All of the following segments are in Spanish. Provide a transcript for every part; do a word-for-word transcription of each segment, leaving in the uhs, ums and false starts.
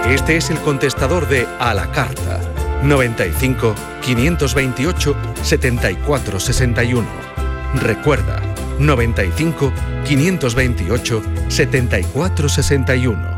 Este es el contestador de A la Carta. noventa y cinco, quinientos veintiocho, setenta y cuatro sesenta y uno. Recuerda, noventa y cinco, quinientos veintiocho, setenta y cuatro sesenta y uno.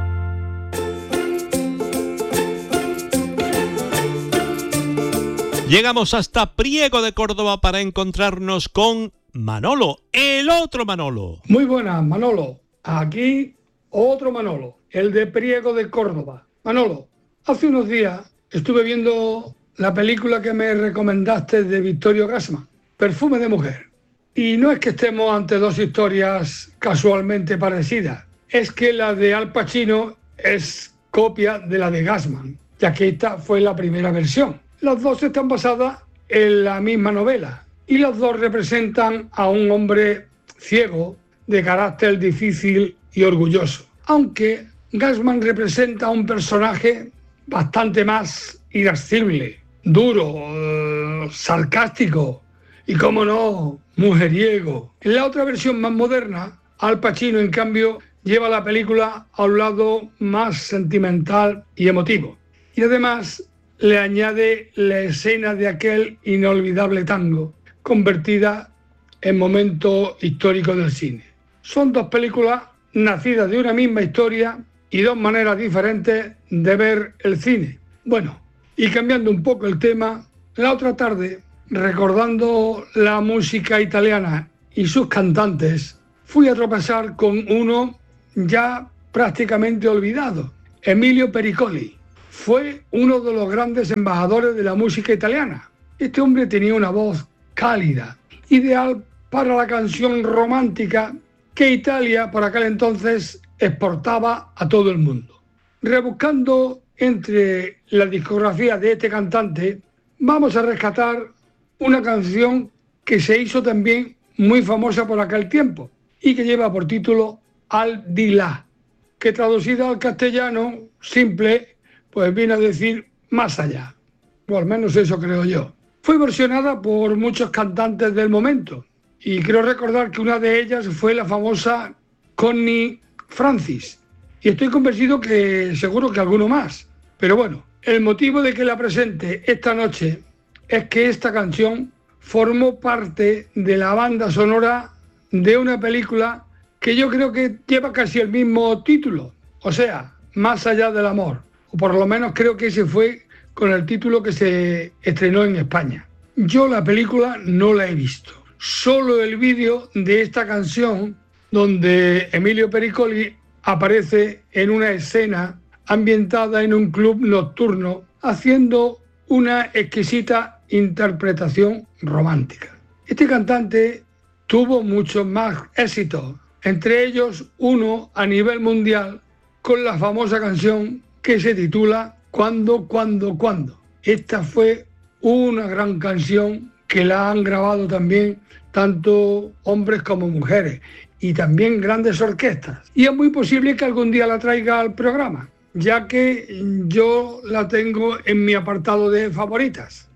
Llegamos hasta Priego de Córdoba para encontrarnos con Manolo, el otro Manolo. Muy buenas, Manolo. Aquí otro Manolo, el de Priego de Córdoba. Manolo, hace unos días estuve viendo la película que me recomendaste de Vittorio Gassman, Perfume de mujer. Y no es que estemos ante dos historias casualmente parecidas, es que la de Al Pacino es copia de la de Gassman, ya que esta fue la primera versión. Las dos están basadas en la misma novela y las dos representan a un hombre ciego de carácter difícil y orgulloso, aunque Gassman representa a un personaje bastante más irascible, duro, eh, sarcástico y, cómo no, mujeriego. En la otra versión más moderna, Al Pacino, en cambio, lleva la película a un lado más sentimental y emotivo. Y además le añade la escena de aquel inolvidable tango, convertida en momento histórico del cine. Son dos películas nacidas de una misma historia y dos maneras diferentes de ver el cine. Bueno, y cambiando un poco el tema, la otra tarde, recordando la música italiana y sus cantantes, fui a tropezar con uno ya prácticamente olvidado, Emilio Pericoli. Fue uno de los grandes embajadores de la música italiana. Este hombre tenía una voz cálida, ideal para la canción romántica que Italia por aquel entonces exportaba a todo el mundo. Rebuscando entre la discografía de este cantante, vamos a rescatar una canción que se hizo también muy famosa por aquel tiempo y que lleva por título Al di là, que traducida al castellano simple, pues viene a decir más allá, o al menos eso creo yo. Fue versionada por muchos cantantes del momento y creo recordar que una de ellas fue la famosa Connie Francis, y estoy convencido que seguro que alguno más. Pero bueno, el motivo de que la presente esta noche es que esta canción formó parte de la banda sonora de una película que yo creo que lleva casi el mismo título, o sea, Más allá del amor, o por lo menos creo que ese fue con el título que se estrenó en España. Yo la película no la he visto, solo el vídeo de esta canción donde Emilio Pericoli aparece en una escena ambientada en un club nocturno haciendo una exquisita interpretación romántica. Este cantante tuvo muchos más éxitos, entre ellos uno a nivel mundial con la famosa canción que se titula Cuando, cuando, cuando. Esta fue una gran canción que la han grabado también tanto hombres como mujeres y también grandes orquestas. Y es muy posible que algún día la traiga al programa, ya que yo la tengo en mi apartado de favoritas.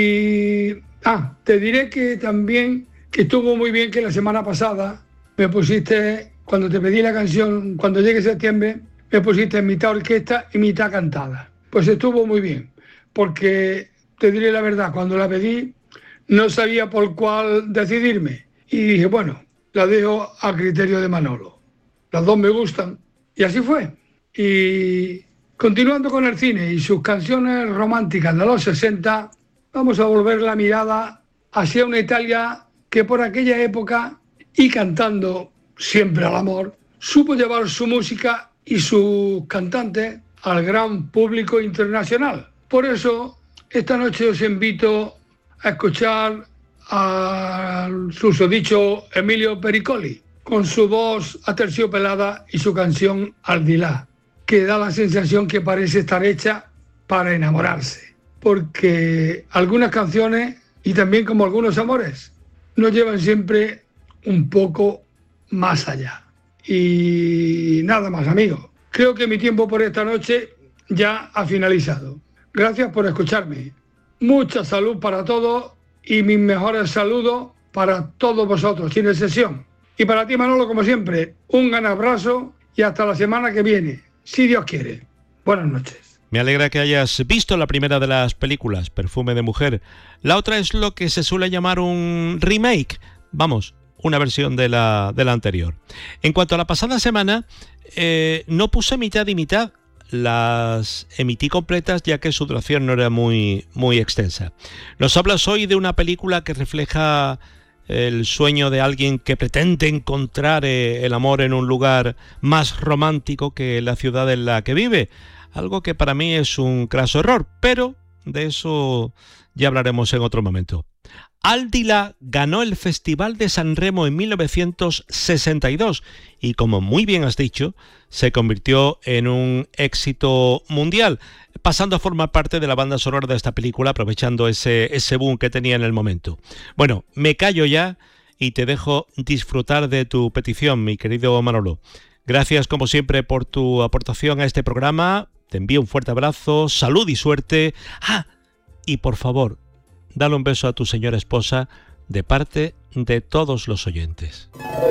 Y ah, te diré que también que estuvo muy bien que la semana pasada me pusiste, cuando te pedí la canción, cuando llegue septiembre, me pusiste mitad orquesta y mitad cantada. Pues estuvo muy bien, porque te diré la verdad, cuando la pedí no sabía por cuál decidirme. Y dije, bueno, la dejo a criterio de Manolo. Las dos me gustan. Y así fue. Y continuando con el cine y sus canciones románticas de los sesenta, vamos a volver la mirada hacia una Italia que por aquella época, y cantando siempre al amor, supo llevar su música y sus cantantes al gran público internacional. Por eso, esta noche os invito a escuchar al susodicho Emilio Pericoli, con su voz aterciopelada y su canción Al di là, que da la sensación que parece estar hecha para enamorarse, porque algunas canciones, y también como algunos amores, nos llevan siempre un poco más allá. Y nada más, amigos. Creo que mi tiempo por esta noche ya ha finalizado. Gracias por escucharme. Mucha salud para todos y mis mejores saludos para todos vosotros, sin excepción. Y para ti, Manolo, como siempre, un gran abrazo y hasta la semana que viene, si Dios quiere. Buenas noches. Me alegra que hayas visto la primera de las películas, Perfume de mujer. La otra es lo que se suele llamar un remake. Vamos, una versión de la, de la anterior. En cuanto a la pasada semana, eh, no puse mitad y mitad. Las emití completas ya que su duración no era muy, muy extensa. Nos hablas hoy de una película que refleja el sueño de alguien que pretende encontrar eh, el amor en un lugar más romántico que la ciudad en la que vive. Algo que para mí es un craso error, pero de eso ya hablaremos en otro momento. Aldila ganó el Festival de San Remo en mil novecientos sesenta y dos y, como muy bien has dicho, se convirtió en un éxito mundial, pasando a formar parte de la banda sonora de esta película, aprovechando ese, ese boom que tenía en el momento. Bueno, me callo ya y te dejo disfrutar de tu petición, mi querido Manolo. Gracias, como siempre, por tu aportación a este programa. Te envío un fuerte abrazo, salud y suerte. Ah, y por favor, dale un beso a tu señora esposa de parte de todos los oyentes.